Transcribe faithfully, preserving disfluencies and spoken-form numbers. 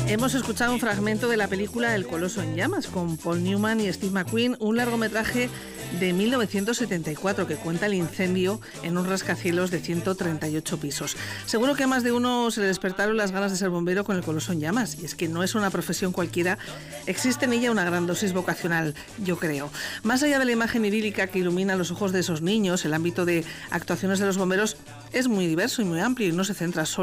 Hemos escuchado un fragmento de la película El Coloso en Llamas con Paul Newman y Steve McQueen, un largometraje de mil novecientos setenta y cuatro que cuenta el incendio en un rascacielos de ciento treinta y ocho pisos. Seguro que a más de uno se le despertaron las ganas de ser bombero con El Coloso en Llamas, y es que no es una profesión cualquiera, existe en ella una gran dosis vocacional, yo creo. Más allá de la imagen idílica que ilumina los ojos de esos niños, el ámbito de actuaciones de los bomberos es muy diverso y muy amplio y no se centra solo